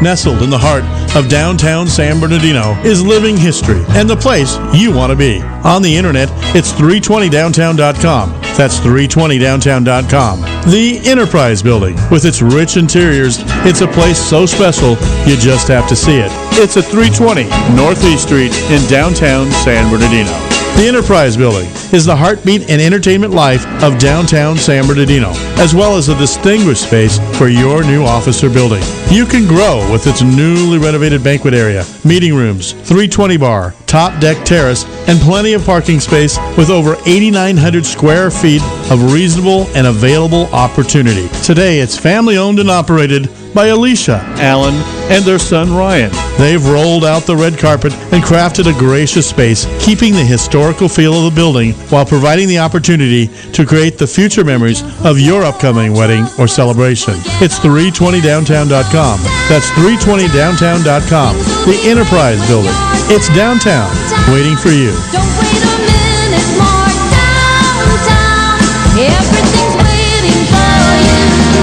Nestled in the heart of downtown San Bernardino is living history and the place you want to be. On the internet, it's 320downtown.com. That's 320downtown.com. The Enterprise Building, with its rich interiors, it's a place so special you just have to see it. It's at 320 Northeast Street in downtown San Bernardino. The Enterprise Building is the heartbeat and entertainment life of downtown San Bernardino, as well as a distinguished space for your new office or building. You can grow with its newly renovated banquet area, meeting rooms, 320 bar, top deck terrace, and plenty of parking space with over 8,900 square feet of reasonable and available opportunity. Today, it's family owned and operated by Alicia, Alan, and their son Ryan. They've rolled out the red carpet and crafted a gracious space, keeping the historical feel of the building while providing the opportunity to create the future memories of your upcoming wedding or celebration. It's 320downtown.com. That's 320downtown.com. The Enterprise Building. It's downtown, waiting for you. Don't wait a minute more, downtown. Everything's waiting for you.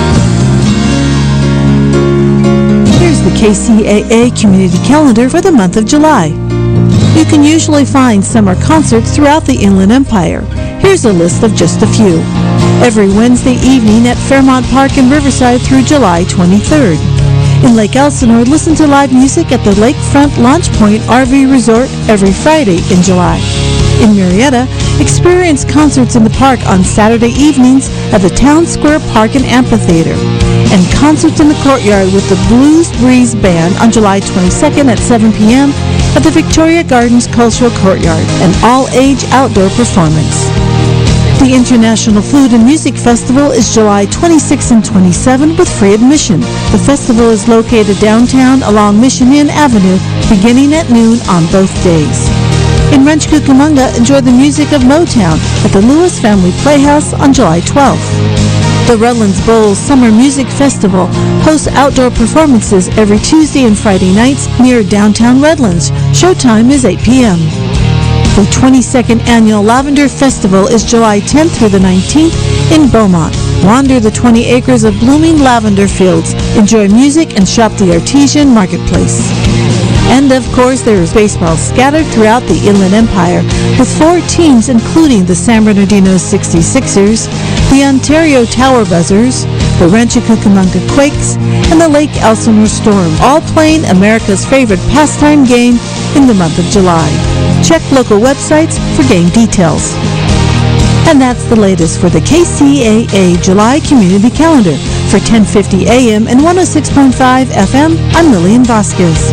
Here's the KCAA Community Calendar for the month of July. You can usually find summer concerts throughout the Inland Empire. Here's a list of just a few. Every Wednesday evening at Fairmont Park in Riverside through July 23rd. In Lake Elsinore, listen to live music at the Lakefront Launch Point RV Resort every Friday in July. In Marietta, experience concerts in the park on Saturday evenings at the Town Square Park and Amphitheater, and concerts in the courtyard with the Blues Breeze Band on July 22nd at 7 p.m. at the Victoria Gardens Cultural Courtyard, an all-age outdoor performance. The International Food and Music Festival is July 26 and 27 with free admission. The festival is located downtown along Mission Inn Avenue, beginning at noon on both days. In Rancho Cucamonga, enjoy the music of Motown at the Lewis Family Playhouse on July 12th. The Redlands Bowl Summer Music Festival hosts outdoor performances every Tuesday and Friday nights near downtown Redlands. Showtime is 8 p.m. The 22nd Annual Lavender Festival is July 10th through the 19th in Beaumont. Wander the 20 acres of blooming lavender fields, enjoy music, and shop the Artesian Marketplace. And of course, there is baseball scattered throughout the Inland Empire, with 4 teams including the San Bernardino 66ers, the Ontario Tower Buzzers, the Rancho Cucamonga Quakes, and the Lake Elsinore Storm, all playing America's favorite pastime game in the month of July. Check local websites for game details. And that's the latest for the KCAA July Community Calendar. For 1050 AM and 106.5 FM, I'm Lillian Vasquez.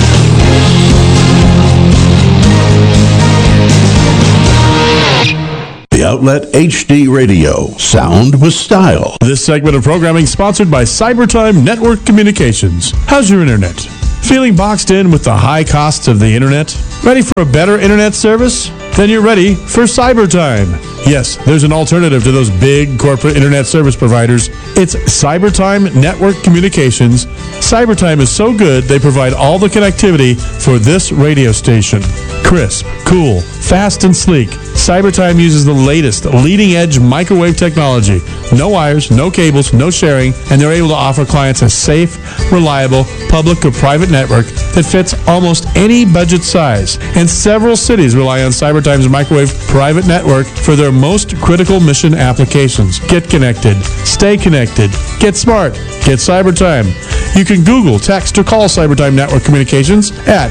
The Outlet HD Radio. Sound with style. This segment of programming sponsored by Cybertime Network Communications. How's your internet? Feeling boxed in with the high costs of the internet? Ready for a better internet service? Then you're ready for Cybertime. Yes, there's an alternative to those big corporate internet service providers. It's Cybertime Network Communications. Cybertime is so good, they provide all the connectivity for this radio station. Crisp, cool, fast, and sleek. Cybertime uses the latest, leading-edge microwave technology. No wires, no cables, no sharing, and they're able to offer clients a safe, reliable, public or private network that fits almost any budget size. And several cities rely on Cybertime's microwave private network for their most critical mission applications. Get connected. Stay connected. Get smart. Get Cybertime. You can Google, text, or call Cybertime Network Communications at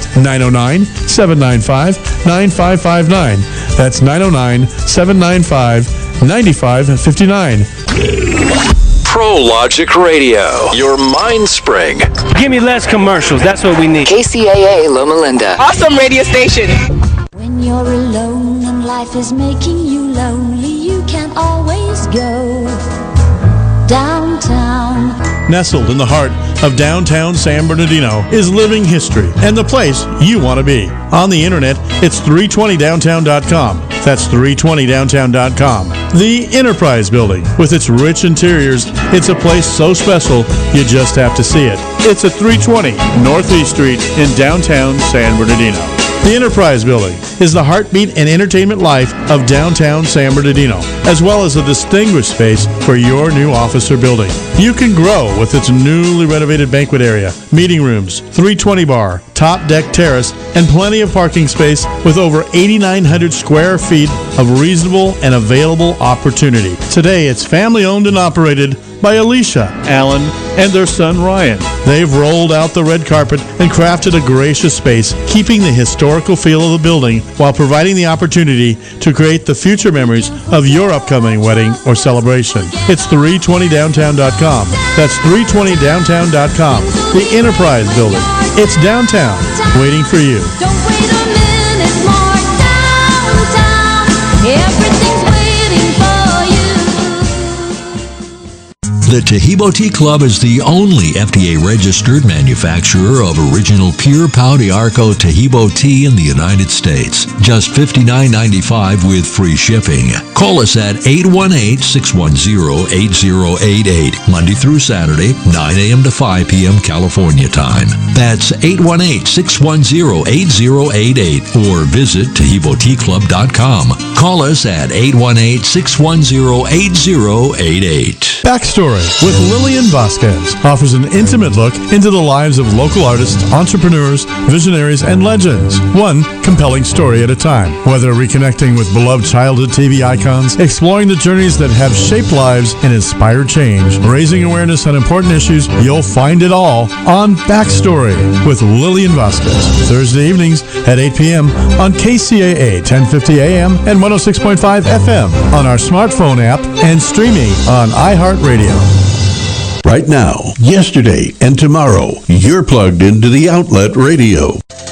909-795-9559. That's 909-795-9559. ProLogic Radio, your mind spring. Give me less commercials. That's what we need. KCAA Loma Linda. Awesome radio station. When you're alone and life is making you lonely, you can always go downtown. Nestled in the heart of downtown San Bernardino is living history and the place you want to be. On the internet, it's 320downtown.com. That's 320downtown.com. The Enterprise Building, with its rich interiors, it's a place so special you just have to see it. It's at 320 Northeast Street in downtown San Bernardino. The Enterprise Building is the heartbeat and entertainment life of downtown San Bernardino, as well as a distinguished space for your new office or building. You can grow with its newly renovated banquet area, meeting rooms, 320 bar, top deck terrace, and plenty of parking space with over 8,900 square feet of reasonable and available opportunity. Today, it's family owned and operated by Alicia, Alan, and their son Ryan. They've rolled out the red carpet and crafted a gracious space, keeping the historical feel of the building while providing the opportunity to create the future memories of your upcoming wedding or celebration. It's 320downtown.com. That's 320downtown.com. The Enterprise Building. It's downtown, waiting for you. Don't wait a minute more downtown. Everything's waiting for you. The Tahibo Tea Club is the only FDA-registered manufacturer of original pure Pau de Arco Tahibo tea in the United States. Just $59.95 with free shipping. Call us at 818-610-8088, Monday through Saturday, 9 a.m. to 5 p.m. California time. That's 818-610-8088 or visit TahiboTeaClub.com. Call us at 818-610-8088. Backstory with Lillian Vasquez offers an intimate look into the lives of local artists, entrepreneurs, visionaries, and legends. One compelling story at a time. Whether reconnecting with beloved childhood TV icons, exploring the journeys that have shaped lives and inspired change, raising awareness on important issues, you'll find it all on Backstory with Lillian Vasquez. Thursday evenings at 8 p.m. on KCAA 1050 AM and 106.5 FM on our smartphone app and streaming on iHeartRadio. Right now, yesterday, and tomorrow, you're plugged into the Outlet Radio.